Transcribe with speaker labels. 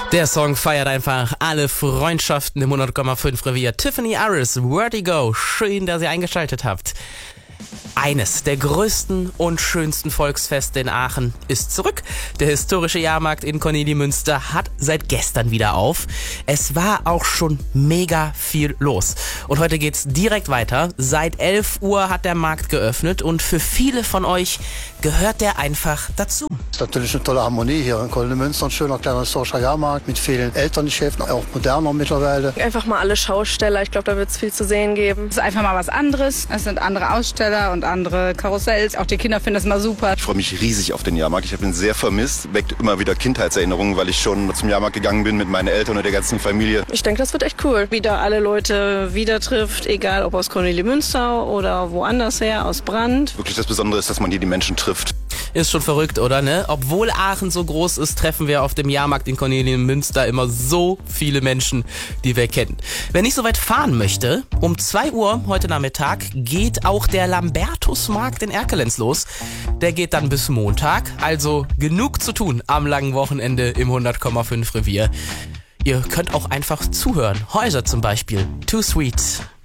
Speaker 1: Der Song feiert einfach alle Freundschaften im 100,5 Revier. Tiffany Aris, Vertigo. Schön, dass ihr eingeschaltet habt. Eines der größten und schönsten Volksfeste in Aachen ist zurück. Der historische Jahrmarkt in Kornelimünster hat seit gestern wieder auf. Es war auch schon mega viel los. Und heute geht's direkt weiter. Seit 11 Uhr hat der Markt geöffnet und für viele von euch gehört der einfach dazu.
Speaker 2: Das ist natürlich eine tolle Harmonie hier in Kornelimünster. Ein schöner kleiner historischer Jahrmarkt mit vielen Elterngeschäften, auch moderner mittlerweile.
Speaker 3: Einfach mal alle Schausteller. Ich glaube, da wird es viel zu sehen geben.
Speaker 4: Es ist einfach mal was anderes. Es sind andere Aussteller und andere Karussells. Auch die Kinder finden das mal super.
Speaker 5: Ich freue mich riesig auf den Jahrmarkt. Ich habe ihn sehr vermisst. Weckt immer wieder Kindheitserinnerungen, weil ich schon zum Jahrmarkt gegangen bin mit meinen Eltern und der ganzen Familie.
Speaker 3: Ich denke, das wird echt cool.
Speaker 6: Wieder alle Leute wieder trifft, egal ob aus Kornelimünster oder woanders her, aus Brand.
Speaker 5: Wirklich das Besondere ist, dass man hier die Menschen trifft.
Speaker 1: Ist schon verrückt, oder ne? Obwohl Aachen so groß ist, treffen wir auf dem Jahrmarkt in Kornelimünster immer so viele Menschen, die wir kennen. Wer nicht so weit fahren möchte, um 2 Uhr heute Nachmittag geht auch der Lambertusmarkt in Erkelenz los. Der geht dann bis Montag, also genug zu tun am langen Wochenende im 100,5 Revier. Ihr könnt auch einfach zuhören. Häuser zum Beispiel. Too Sweet.